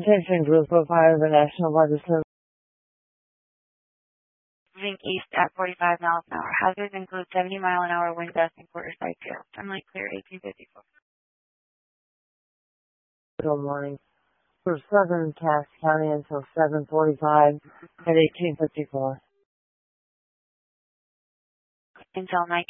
Attention Group of Fire, the National Weather Service. Moving east at 45 miles an hour. Hazards include 70-mile-an-hour wind gusts and quarter-size gales. Sunlight clear 1854. Good morning. For southern Cass County until 7:45 at 1854. Until 19.